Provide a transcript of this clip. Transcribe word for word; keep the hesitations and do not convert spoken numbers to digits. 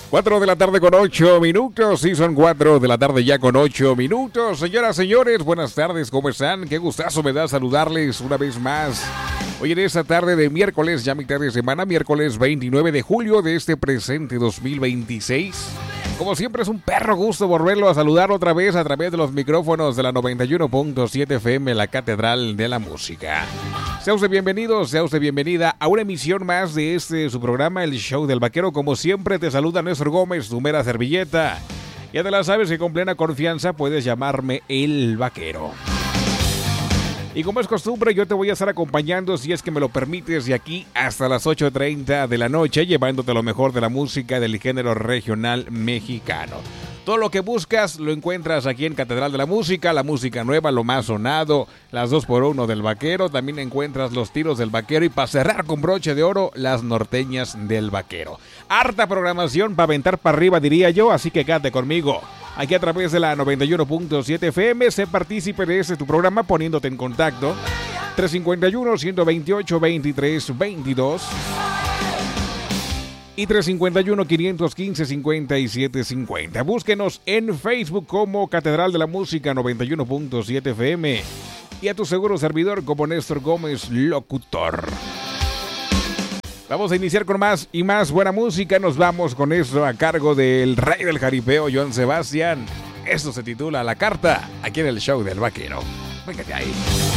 cuatro de la tarde con ocho minutos, sí, son cuatro de la tarde ya con ocho minutos. Señoras, señores, buenas tardes, ¿cómo están? Qué gustazo me da saludarles una vez más. Hoy en esta tarde de miércoles, ya mitad de semana, miércoles veintinueve de julio de este presente dos mil veintiséis. Como siempre es un perro gusto volverlo a saludar otra vez a través de los micrófonos de la noventa y uno punto siete F M, la Catedral de la Música. Sea usted bienvenido, sea usted bienvenida a una emisión más de este su programa, El Show del Vaquero. Como siempre te saluda Néstor Gómez, tu mera servilleta. Ya te la sabes que con plena confianza puedes llamarme El Vaquero. Y como es costumbre, yo te voy a estar acompañando, si es que me lo permites, de aquí hasta las ocho treinta de la noche, llevándote lo mejor de la música del género regional mexicano. Todo lo que buscas lo encuentras aquí en Catedral de la Música, la música nueva, lo más sonado, las dos por uno del Vaquero, también encuentras los tiros del Vaquero y para cerrar con broche de oro, las norteñas del Vaquero. Harta programación para aventar para arriba, diría yo, así que quédate conmigo. Aquí a través de la noventa y uno punto siete F M, sé partícipe de este tu programa poniéndote en contacto. tres cinco uno, uno dos ocho, veintitrés veintidós y tres cinco uno, cinco uno cinco, cincuenta y siete cincuenta. Búsquenos en Facebook como Catedral de la Música noventa y uno punto siete F M y a tu seguro servidor como Néstor Gómez, locutor. Vamos a iniciar con más y más buena música. Nos vamos con esto a cargo del rey del jaripeo, Joan Sebastián. Esto se titula La Carta, aquí en el Show del Vaquero. Véngate ahí.